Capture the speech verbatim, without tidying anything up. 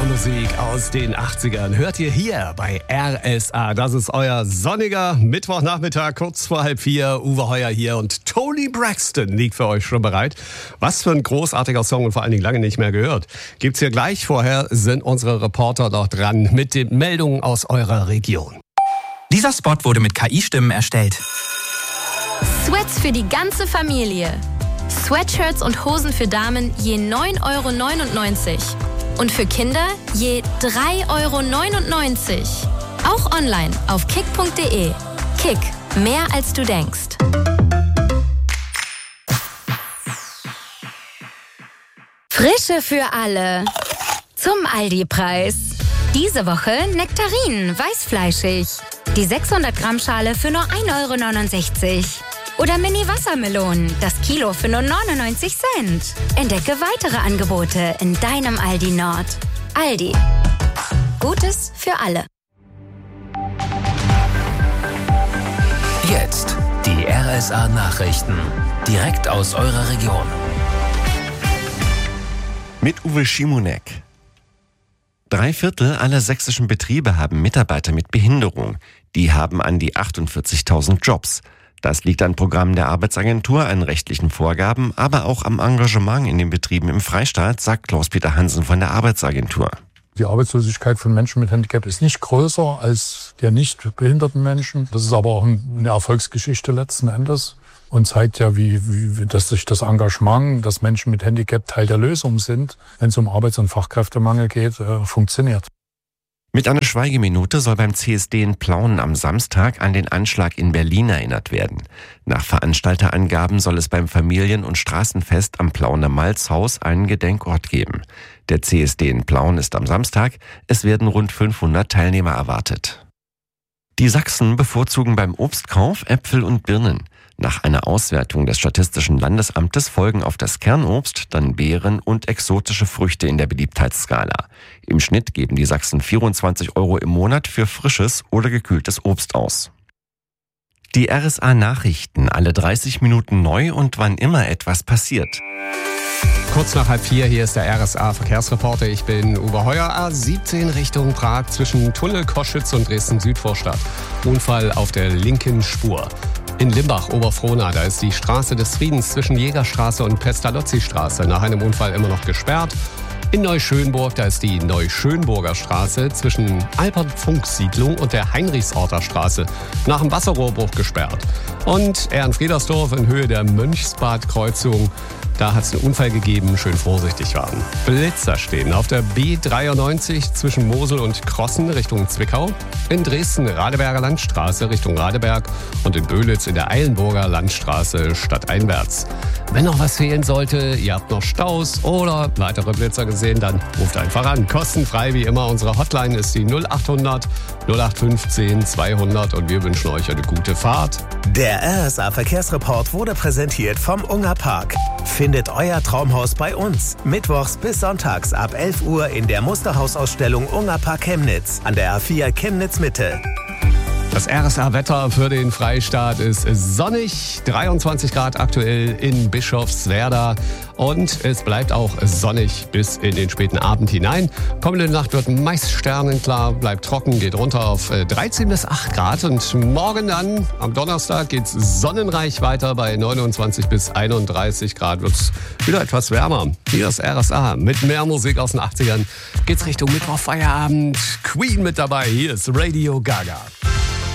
Mehr Musik aus den achtzigern hört ihr hier bei R S A. Das ist euer sonniger Mittwochnachmittag, kurz vor halb vier. Uwe Heuer hier und Toni Braxton liegt für euch schon bereit. Was für ein großartiger Song und vor allen Dingen lange nicht mehr gehört. Gibt's hier gleich. Vorher sind unsere Reporter noch dran mit den Meldungen aus eurer Region. Dieser Spot wurde mit K I-Stimmen erstellt. Sweats für die ganze Familie. Sweatshirts und Hosen für Damen je neun Euro neunundneunzig. Und für Kinder je drei Euro neunundneunzig. Auch online auf kick punkt de. Kick, mehr als du denkst. Frische für alle. Zum Aldi-Preis. Diese Woche Nektarinen, weißfleischig. Die sechshundert Gramm Schale für nur ein Euro neunundsechzig. Oder Mini-Wassermelonen, das Kilo für nur neunundneunzig Cent. Entdecke weitere Angebote in deinem Aldi Nord. Aldi. Gutes für alle. Jetzt die R S A-Nachrichten. Direkt aus eurer Region. Mit Uwe Schimonek. Drei Viertel aller sächsischen Betriebe haben Mitarbeiter mit Behinderung. Die haben an die achtundvierzigtausend Jobs. Das liegt an Programmen der Arbeitsagentur, an rechtlichen Vorgaben, aber auch am Engagement in den Betrieben im Freistaat, sagt Klaus-Peter Hansen von der Arbeitsagentur. Die Arbeitslosigkeit von Menschen mit Handicap ist nicht größer als der nicht behinderten Menschen. Das ist aber auch eine Erfolgsgeschichte letzten Endes und zeigt ja, wie, wie dass sich das Engagement, dass Menschen mit Handicap Teil der Lösung sind, wenn es um Arbeits- und Fachkräftemangel geht, äh, funktioniert. Mit einer Schweigeminute soll beim C S D in Plauen am Samstag an den Anschlag in Berlin erinnert werden. Nach Veranstalterangaben soll es beim Familien- und Straßenfest am Plauener Malzhaus einen Gedenkort geben. Der C S D in Plauen ist am Samstag. Es werden rund fünfhundert Teilnehmer erwartet. Die Sachsen bevorzugen beim Obstkauf Äpfel und Birnen. Nach einer Auswertung des Statistischen Landesamtes folgen auf das Kernobst dann Beeren und exotische Früchte in der Beliebtheitsskala. Im Schnitt geben die Sachsen vierundzwanzig Euro im Monat für frisches oder gekühltes Obst aus. Die R S A-Nachrichten alle dreißig Minuten neu und wann immer etwas passiert. Kurz nach halb vier, hier ist der R S A-Verkehrsreporter. Ich bin Uwe Heuer, A siebzehn Richtung Prag zwischen Tunnel Koschütz und Dresden-Südvorstadt. Unfall auf der linken Spur. In Limbach, Oberfrohna, da ist die Straße des Friedens zwischen Jägerstraße und Pestalozzi-Straße nach einem Unfall immer noch gesperrt. In Neuschönburg, da ist die Neuschönburger Straße zwischen Alpert-Funk-Siedlung und der Heinrichsorter Straße nach dem Wasserrohrbruch gesperrt. Und Ehrenfriedersdorf in Höhe der Mönchsbad-Kreuzung, da hat es einen Unfall gegeben, schön vorsichtig waren. Blitzer stehen auf der B dreiundneunzig zwischen Mosel und Krossen Richtung Zwickau. In Dresden Radeberger Landstraße Richtung Radeberg und in Böhlitz in der Eilenburger Landstraße stadteinwärts. Wenn noch was fehlen sollte, ihr habt noch Staus oder weitere Blitzer gesehen, dann ruft einfach an. Kostenfrei wie immer. Unsere Hotline ist die null achthundert null acht fünfzehn zweihundert und wir wünschen euch eine gute Fahrt. Der R S A-Verkehrsreport wurde präsentiert vom Unger Park. Findet euer Traumhaus bei uns. Mittwochs bis sonntags ab elf Uhr in der Musterhausausstellung Unger Park Chemnitz an der A vier Chemnitz Mitte. Das R S A-Wetter für den Freistaat ist sonnig, dreiundzwanzig Grad aktuell in Bischofswerda und es bleibt auch sonnig bis in den späten Abend hinein. Kommende Nacht wird meist sternenklar, bleibt trocken, geht runter auf dreizehn bis acht Grad und morgen dann, am Donnerstag, geht's sonnenreich weiter. Bei neunundzwanzig bis einunddreißig Grad wird's wieder etwas wärmer. Hier ist R S A mit mehr Musik aus den achtzigern. Geht's Richtung Mittwoch Feierabend. Queen mit dabei, hier ist Radio Gaga.